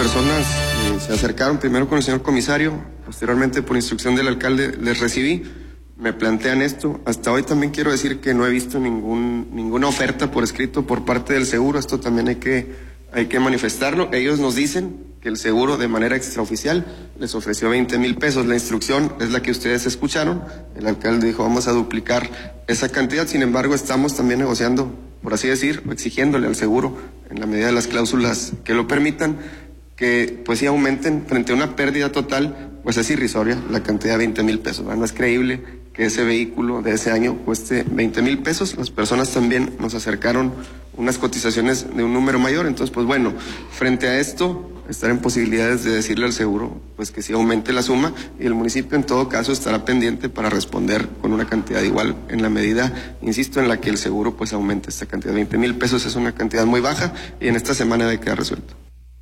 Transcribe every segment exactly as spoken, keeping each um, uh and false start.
personas eh, se acercaron primero con el señor comisario, posteriormente por instrucción del alcalde les recibí, me plantean esto. Hasta hoy también quiero decir que no he visto ningún, ninguna oferta por escrito por parte del seguro, esto también hay que, hay que manifestarlo. Ellos nos dicen que el seguro de manera extraoficial les ofreció veinte mil pesos, la instrucción es la que ustedes escucharon, el alcalde dijo vamos a duplicar esa cantidad, sin embargo estamos también negociando, por así decir, exigiéndole al seguro, en la medida de las cláusulas que lo permitan, que pues sí aumenten frente a una pérdida total, pues es irrisoria la cantidad de veinte mil pesos, ¿verdad? No es creíble que ese vehículo de ese año cueste veinte mil pesos, las personas también nos acercaron unas cotizaciones de un número mayor, entonces pues bueno, frente a esto, estar en posibilidades de decirle al seguro pues que sí aumente la suma y el municipio en todo caso estará pendiente para responder con una cantidad igual en la medida, insisto, en la que el seguro pues aumente esta cantidad. veinte mil pesos es una cantidad muy baja y en esta semana debe quedar resuelto.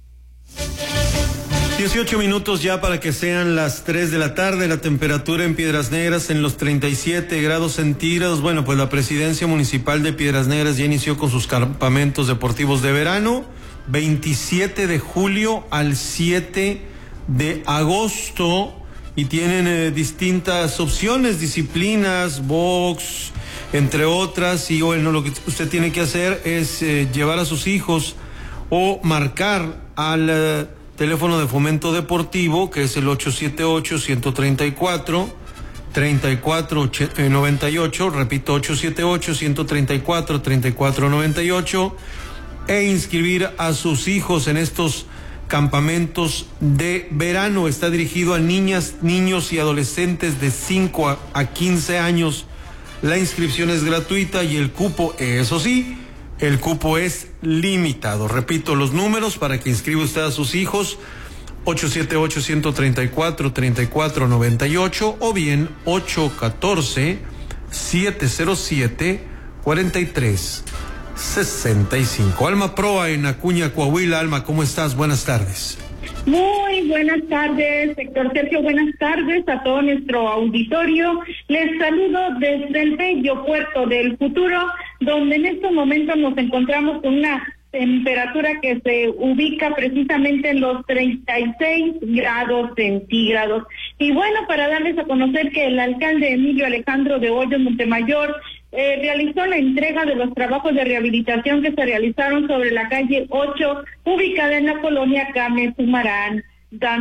dieciocho minutos ya para que sean las tres de la tarde, la temperatura en Piedras Negras en los treinta y siete grados centígrados. Bueno, pues la presidencia municipal de Piedras Negras ya inició con sus campamentos deportivos de verano, veintisiete de julio al siete de agosto, y tienen eh, distintas opciones, disciplinas, box, entre otras, y bueno, lo que usted tiene que hacer es eh, llevar a sus hijos o marcar al eh, teléfono de fomento deportivo, que es el ocho siete ocho, uno tres cuatro, tres cuatro nueve ocho, repito, ocho siete ocho, uno tres cuatro, tres cuatro nueve ocho, e inscribir a sus hijos en estos campamentos de verano. Está dirigido a niñas, niños y adolescentes de cinco a quince años. La inscripción es gratuita y el cupo, eso sí, el cupo es limitado. Repito los números para que inscriba usted a sus hijos: ocho siete ocho, uno tres cuatro, tres cuatro nueve ocho o bien ocho uno cuatro, siete cero siete, cuatro tres sesenta y cinco. Alma Proa en Acuña, Coahuila. Alma, ¿cómo estás? Buenas tardes. Muy buenas tardes, sector Sergio. Buenas tardes a todo nuestro auditorio. Les saludo desde el bello puerto del Futuro, donde en estos momentos nos encontramos con una temperatura que se ubica precisamente en los treinta y seis grados centígrados. Y bueno, para darles a conocer que el alcalde Emilio Alejandro de Hoyos Montemayor eh, realizó la entrega de los trabajos de rehabilitación que se realizaron sobre la calle ocho, ubicada en la colonia Came Sumarán.